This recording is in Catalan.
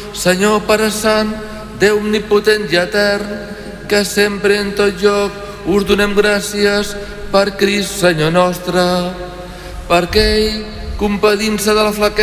Senyor Pare Sant, Déu omnipotent i etern, que sempre en tot lloc us donem gràcies per Crist, Senyor nostre, perquè ell, compadint-se de la flaquesa